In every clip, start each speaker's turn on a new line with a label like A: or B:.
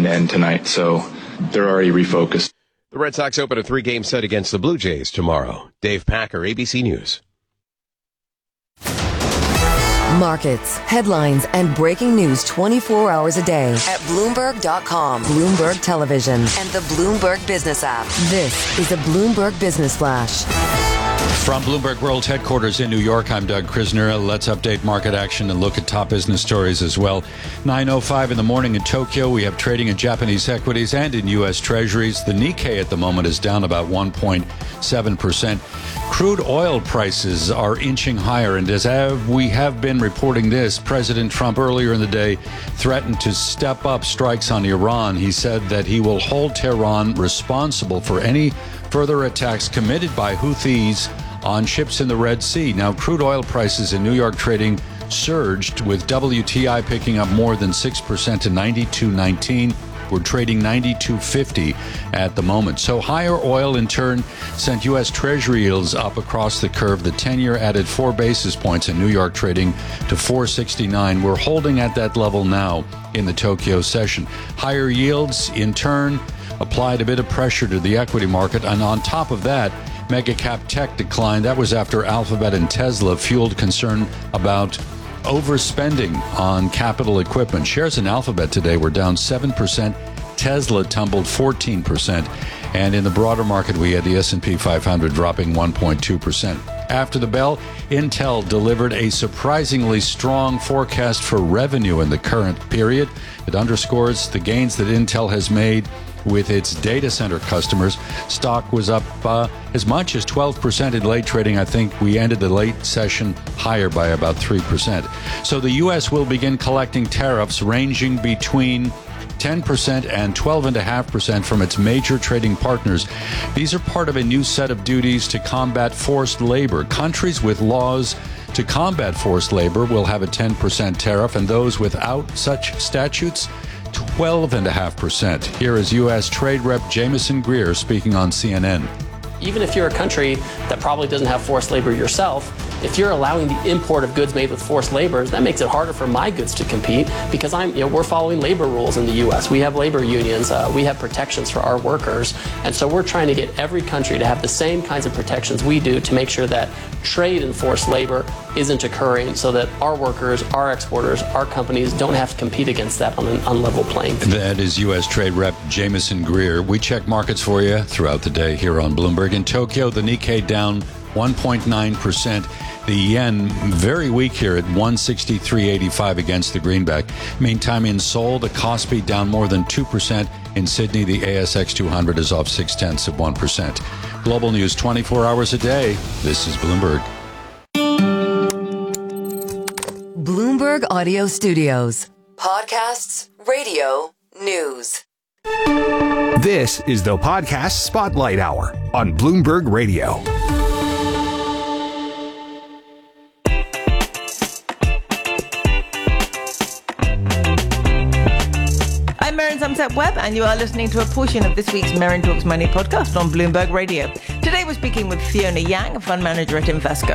A: and end tonight. So they're already refocused.
B: The Red Sox open a 3-game set against the Blue Jays tomorrow. Dave Packer, ABC News.
C: Markets, headlines, and breaking news 24 hours a day at Bloomberg.com, Bloomberg Television, and the Bloomberg Business app. This is a Bloomberg Business Flash.
D: From Bloomberg World Headquarters in New York, I'm Doug Krisner. Let's update market action and look at top business stories as well. 9:05 in the morning in Tokyo. We have trading in Japanese equities and in U.S. Treasuries. The Nikkei at the moment is down about 1.7%. Crude oil prices are inching higher, and as we have been reporting this, President Trump earlier in the day threatened to step up strikes on Iran. He said that he will hold Tehran responsible for any further attacks committed by Houthis on ships in the Red Sea. Now, crude oil prices in New York trading surged, with WTI picking up more than 6% to $92.19. We're trading $92.50 at the moment. So higher oil in turn sent U.S. Treasury yields up across the curve. The 10-year added 4 basis points in New York trading to 469. We're holding at that level now in the Tokyo session. Higher yields in turn applied a bit of pressure to the equity market. And on top of that, mega cap tech declined. That was after Alphabet and Tesla fueled concern about overspending on capital equipment. Shares in Alphabet today were down 7%. Tesla tumbled 14%. And in the broader market, we had the S&P 500 dropping 1.2%. After the bell, Intel delivered a surprisingly strong forecast for revenue in the current period. It underscores the gains that Intel has made with its data center customers. Stock was up as much as 12% in late trading. I think we ended the late session higher by about 3%. So the U.S. will begin collecting tariffs ranging between 10% and 12.5% from its major trading partners. These are part of a new set of duties to combat forced labor. Countries with laws to combat forced labor will have a 10% tariff, and those without such statutes, 12.5%. Here is U.S. Trade Rep Jameson Greer speaking on CNN.
E: Even if you're a country that probably doesn't have forced labor yourself, if you're allowing the import of goods made with forced labor, that makes it harder for my goods to compete, because we're following labor rules in the U.S. We have labor unions. We have protections for our workers. And so we're trying to get every country to have the same kinds of protections we do to make sure that trade in forced labor isn't occurring, so that our workers, our exporters, our companies don't have to compete against that on an unlevel playing field.
D: That is U.S. Trade Rep Jameson Greer. We check markets for you throughout the day here on Bloomberg. In Tokyo, the Nikkei down 1.9%. The yen very weak here at 163.85 against the greenback. Meantime, in Seoul, the Kospi down more than 2%. In Sydney, the ASX 200 is off 0.6%. Global news 24 hours a day. This is Bloomberg.
C: Bloomberg Audio Studios. Podcasts, radio, news.
F: This is the Podcast Spotlight Hour on Bloomberg Radio.
G: I'm Maren Samsat-Webb, and you are listening to a portion of this week's Maren Talks Money podcast on Bloomberg Radio. Today we're speaking with Fiona Yang, a fund manager at Invesco.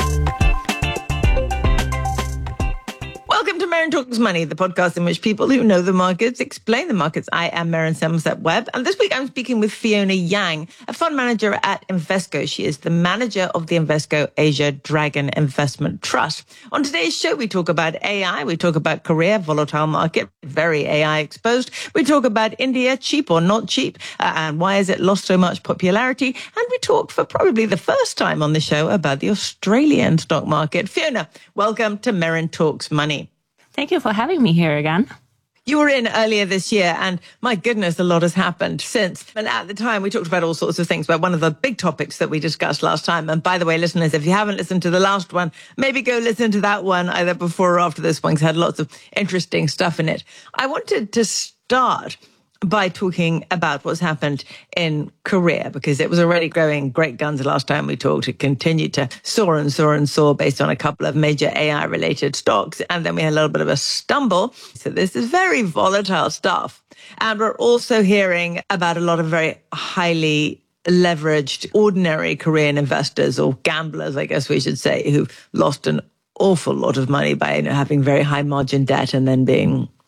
G: Welcome to Maren Talks Money, the podcast in which people who know the markets explain the markets. I am Maren Samsat-Webb, and this week I'm speaking with Fiona Yang, a fund manager at Invesco. She is the manager of the Invesco Asia Dragon Investment Trust. On today's show, we talk about AI, we talk about Korea, volatile market, very AI exposed. We talk about India, cheap or not cheap, and why has it lost so much popularity? And we talk for probably the first time on the show about the Australian stock market. Fiona, welcome to Maren Talks Money.
H: Thank you for having me here again.
G: You were in earlier this year, and my goodness, a lot has happened since. And at the time, we talked about all sorts of things, but one of the big topics that we discussed last time, and by the way, listeners, if you haven't listened to the last one, maybe go listen to that one either before or after this one, because it had lots of interesting stuff in it. I wanted to start by talking about what's happened in Korea, because it was already growing great guns the last time we talked. It continued to soar and soar and soar based on a couple of major AI-related stocks. And then we had a little bit of a stumble. So this is very volatile stuff. And we're also hearing about a lot of very highly leveraged, ordinary Korean investors, or gamblers, I guess we should say, who lost an awful lot of money by having very high margin debt and then being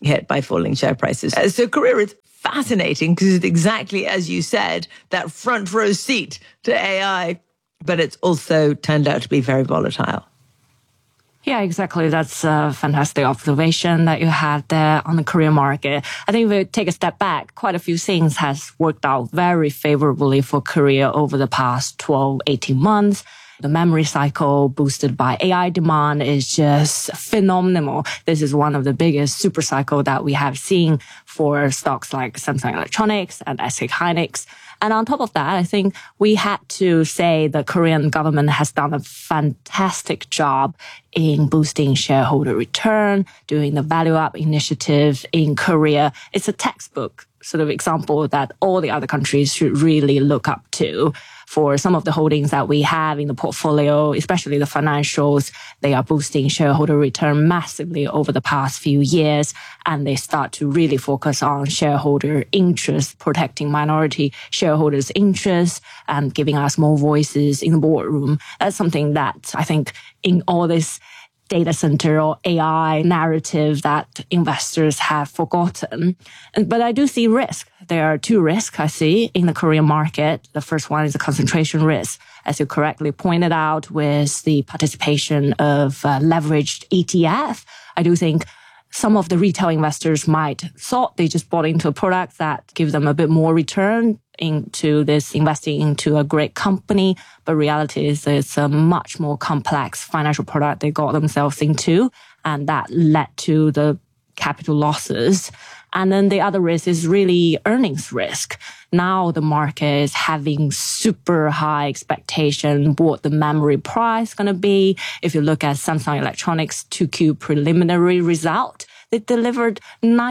G: hit by falling share prices. So Korea is fascinating because it's exactly as you said, that front row seat to AI, but it's also turned out to be very volatile.
H: Yeah, exactly. That's a fantastic observation that you had there on the Korean market. I think if we take a step back, quite a few things has worked out very favorably for Korea over the past 12, 18 months. The memory cycle boosted by AI demand is just phenomenal. This is one of the biggest super cycle that we have seen for stocks like Samsung Electronics and SK Hynix. And on top of that, I think we had to say the Korean government has done a fantastic job in boosting shareholder return, doing the value up initiative in Korea. It's a textbook sort of example that all the other countries should really look up to. For some of the holdings that we have in the portfolio, especially the financials, they are boosting shareholder return massively over the past few years, and they start to really focus on shareholder interest, protecting minority shareholders' interests, and giving us more voices in the boardroom. That's something that I think in all this data center or AI narrative that investors have forgotten. But I do see risk. There are two risks I see in the Korean market. The first one is the concentration risk, as you correctly pointed out, with the participation of leveraged ETF. I do think some of the retail investors might thought they just bought into a product that gives them a bit more return into this investing into a great company. But reality is it's a much more complex financial product they got themselves into. And that led to the capital losses. And then the other risk is really earnings risk. Now the market is having super high expectation what the memory price is going to be. If you look at Samsung Electronics 2Q preliminary result, they delivered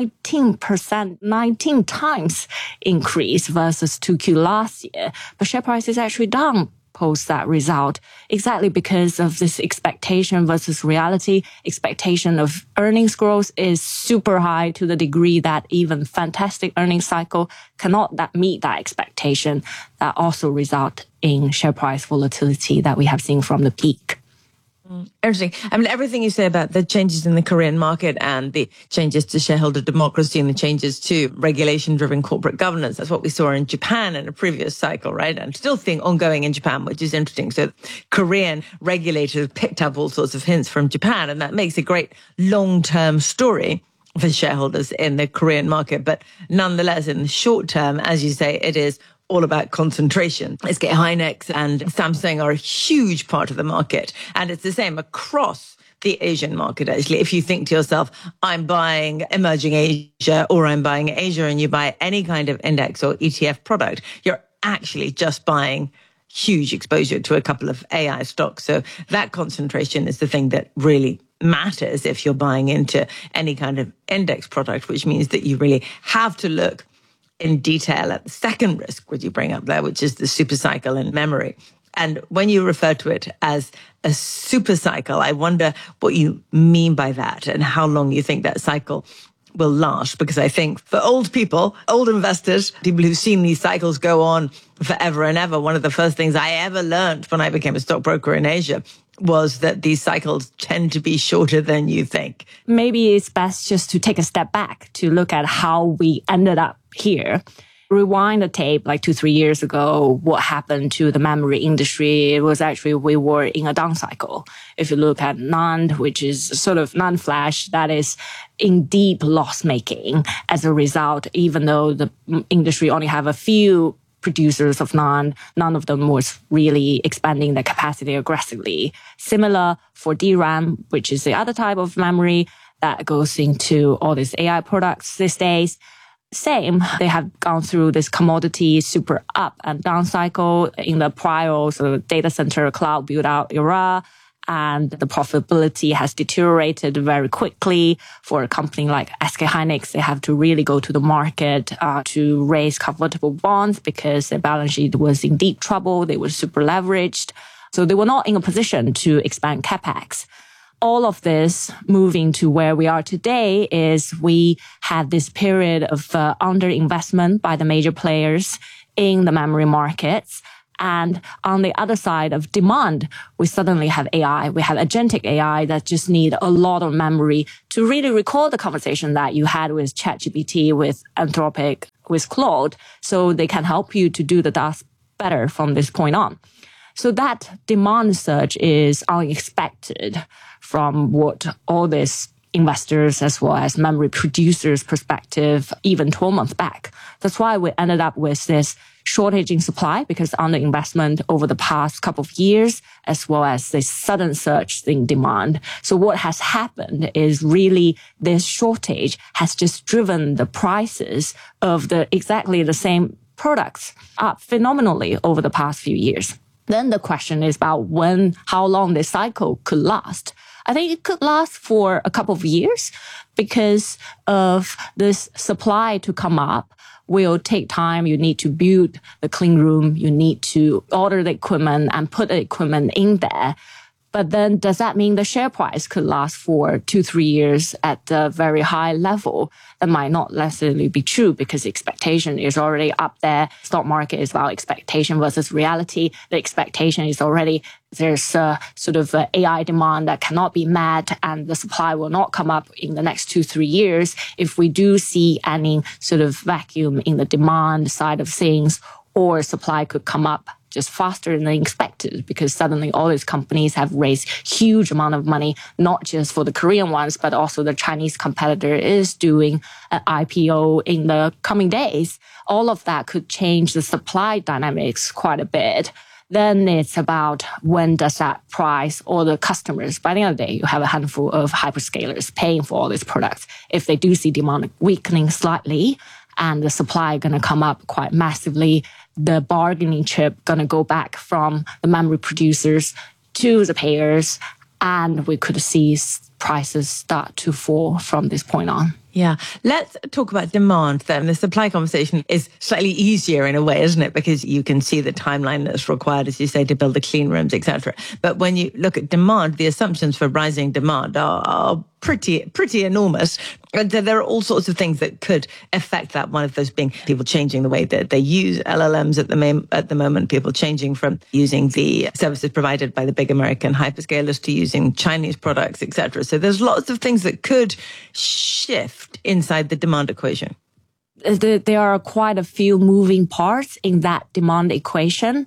H: 19%, 19 times increase versus 2Q last year. But share price is actually down post that result, exactly because of this expectation versus reality. Expectation of earnings growth is super high to the degree that even fantastic earnings cycle cannot meet that expectation. That also result in share price volatility that we have seen from the peak.
G: Interesting. I mean, everything you say about the changes in the Korean market and the changes to shareholder democracy and the changes to regulation-driven corporate governance, that's what we saw in Japan in a previous cycle, right? And still seeing ongoing in Japan, which is interesting. So Korean regulators picked up all sorts of hints from Japan, and that makes a great long-term story for shareholders in the Korean market. But nonetheless, in the short term, as you say, it is all about concentration. SK Hynix and Samsung are a huge part of the market. And it's the same across the Asian market, actually. If you think to yourself, I'm buying emerging Asia or I'm buying Asia, and you buy any kind of index or ETF product, you're actually just buying huge exposure to a couple of AI stocks. So that concentration is the thing that really matters if you're buying into any kind of index product, which means that you really have to look in detail at the second risk, which you bring up there, which is the super cycle in memory. And when you refer to it as a super cycle, I wonder what you mean by that and how long you think that cycle will last. Because I think for old people, old investors, people who've seen these cycles go on forever and ever, one of the first things I ever learned when I became a stockbroker in Asia was that these cycles tend to be shorter than you think.
H: Maybe it's best just to take a step back to look at how we ended up here. Rewind the tape like 2-3 years ago, what happened to the memory industry? It was actually we were in a down cycle. If you look at NAND, which is sort of NAND flash, that is in deep loss making. As a result, even though the industry only have a few producers of NAND, none of them was really expanding their capacity aggressively. Similar for DRAM, which is the other type of memory that goes into all these AI products these days. Same, they have gone through this commodity super up and down cycle in the prior sort of data center cloud build out era. And the profitability has deteriorated very quickly. For a company like SK Hynix, they have to really go to the market to raise convertible bonds because their balance sheet was in deep trouble. They were super leveraged. So they were not in a position to expand capex. All of this moving to where we are today is we have this period of underinvestment by the major players in the memory markets. And on the other side of demand, we suddenly have AI. We have agentic AI that just need a lot of memory to really record the conversation that you had with ChatGPT, with Anthropic, with Claude, so they can help you to do the task better from this point on. So that demand surge is unexpected from what all these investors as well as memory producers' perspective, even 12 months back. That's why we ended up with this shortage in supply because underinvestment over the past couple of years, as well as this sudden surge in demand. So what has happened is really this shortage has just driven the prices of exactly the same products up phenomenally over the past few years. Then the question is about how long this cycle could last. I think it could last for a couple of years because of this supply to come up will take time. You need to build the clean room. You need to order the equipment and put the equipment in there. But then does that mean the share price could last for 2-3 years at a very high level? That might not necessarily be true because expectation is already up there. Stock market is about expectation versus reality. The expectation is already there's a sort of AI demand that cannot be met and the supply will not come up in the next 2-3 years. If we do see any sort of vacuum in the demand side of things, or supply could come up just faster than expected because suddenly all these companies have raised huge amount of money, not just for the Korean ones, but also the Chinese competitor is doing an IPO in the coming days. All of that could change the supply dynamics quite a bit. Then it's about when does that price or the customers, by the end of the day, you have a handful of hyperscalers paying for all these products. If they do see demand weakening slightly, and the supply going to come up quite massively, the bargaining chip going to go back from the memory producers to the payers, and we could see prices start to fall from this point on.
G: Yeah. Let's talk about demand then. The supply conversation is slightly easier in a way, isn't it? Because you can see the timeline that's required, as you say, to build the clean rooms, etc. But when you look at demand, the assumptions for rising demand are pretty enormous. And there are all sorts of things that could affect that. One of those being people changing the way that they use LLMs at the moment, people changing from using the services provided by the big American hyperscalers to using Chinese products, etc. So there's lots of things that could shift inside the demand equation.
H: There are quite a few moving parts in that demand equation.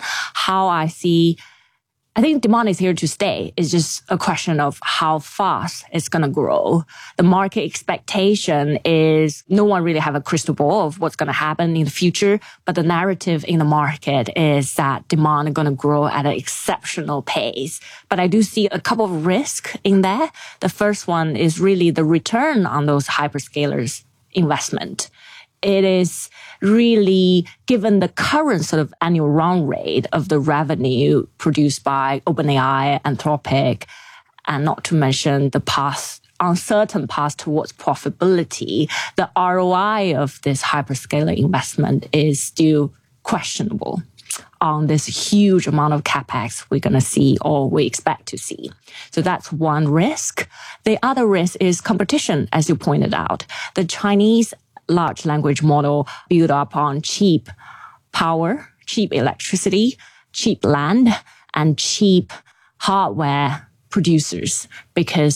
H: I think demand is here to stay. It's just a question of how fast it's going to grow. The market expectation is no one really have a crystal ball of what's going to happen in the future, but the narrative in the market is that demand is going to grow at an exceptional pace. But I do see a couple of risks in there. The first one is really the return on those hyperscalers investment. It is really, given the current sort of annual run rate of the revenue produced by OpenAI, Anthropic, and not to mention the uncertain path towards profitability, the ROI of this hyperscaler investment is still questionable on this huge amount of capex we're going to see or we expect to see. So that's one risk. The other risk is competition, as you pointed out. The Chinese large language model built up on cheap power, cheap electricity, cheap land, and cheap hardware producers, because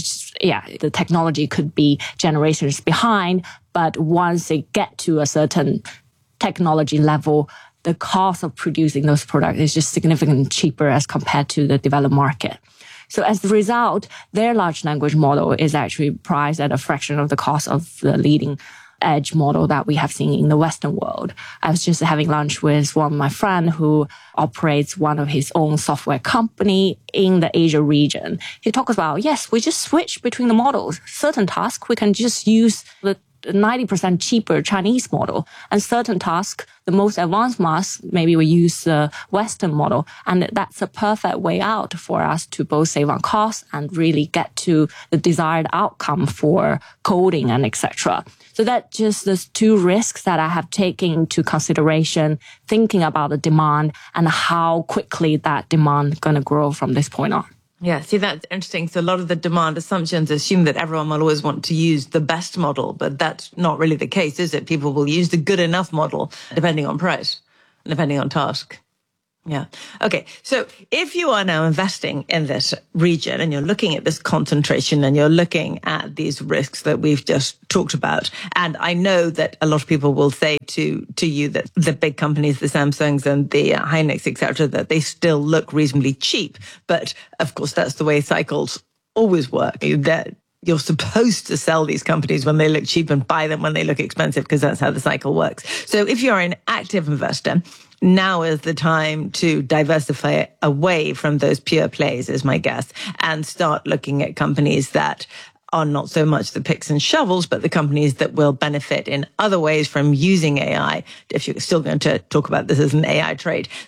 H: the technology could be generations behind, but once they get to a certain technology level, the cost of producing those products is just significantly cheaper as compared to the developed market. So as a result, their large language model is actually priced at a fraction of the cost of the leading edge model that we have seen in the Western world. I was just having lunch with one of my friends who operates one of his own software company in the Asia region. He talks about, yes, we just switch between the models. Certain tasks, we can just use the 90% cheaper Chinese model, and certain tasks, the most advanced ones, maybe we use the Western model. And that's a perfect way out for us to both save on costs and really get to the desired outcome for coding and etc. So that's just those two risks that I have taken into consideration, thinking about the demand and how quickly that demand is going to grow from this point on.
G: Yeah, see, that's interesting. So a lot of the demand assumptions assume that everyone will always want to use the best model, but that's not really the case, is it? People will use the good enough model depending on price and depending on task. Yeah. Okay. So if you are now investing in this region and you're looking at this concentration and you're looking at these risks that we've just talked about, and I know that a lot of people will say to you that the big companies, the Samsungs and the Hynix, etc., that they still look reasonably cheap. But of course, that's the way cycles always work. That you're supposed to sell these companies when they look cheap and buy them when they look expensive, because that's how the cycle works. So if you're an active investor, now is the time to diversify away from those pure plays, is my guess, and start looking at companies that are not so much the picks and shovels, but the companies that will benefit in other ways from using AI. If you're still going to talk about this as an AI trade,